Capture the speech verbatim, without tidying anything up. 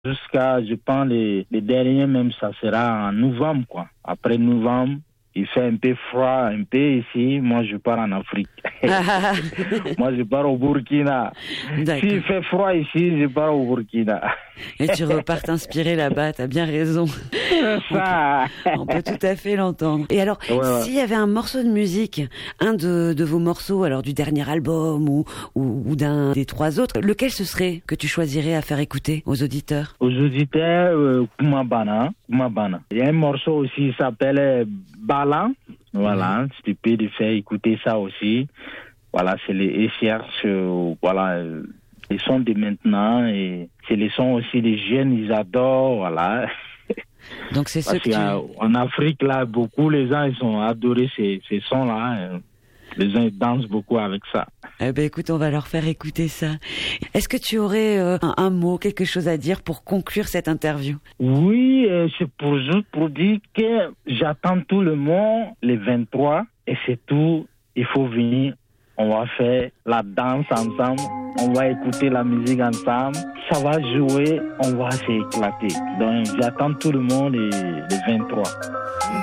Jusqu'à, je pense, les, les derniers même, ça sera en novembre, quoi. Après novembre, il fait un peu froid, un peu ici. Moi, je pars en Afrique. Moi, je pars au Burkina. S'il fait froid ici, je pars au Burkina. Et tu repars t'inspirer là-bas, t'as bien raison. Ça. On, peut, on peut tout à fait l'entendre. Et alors, ouais, ouais. s'il y avait un morceau de musique, un de, de vos morceaux, alors du dernier album ou, ou, ou d'un des trois autres, lequel ce serait que tu choisirais à faire écouter aux auditeurs? Aux auditeurs, euh, Kumabana, Kumabana. Il y a un morceau aussi qui s'appelle Bala. Voilà, si tu peux lui faire écouter ça aussi. Voilà, c'est les E C H, euh, voilà, les sons de maintenant et c'est les sons aussi des jeunes, ils adorent, voilà. Donc c'est ce que tu... En Afrique, là, beaucoup, les gens, ils ont adoré ces, ces sons-là. Les gens, ils dansent beaucoup avec ça. Eh ben, écoute, on va leur faire écouter ça. Est-ce que tu aurais euh, un, un mot, quelque chose à dire pour conclure cette interview? Oui, euh, c'est pour juste pour dire que j'attends tout le monde les vingt-trois et c'est tout. Il faut venir. On va faire la danse ensemble. On va écouter la musique ensemble. Ça va jouer. On va s'éclater. Donc, j'attends tout le monde les, les vingt-trois.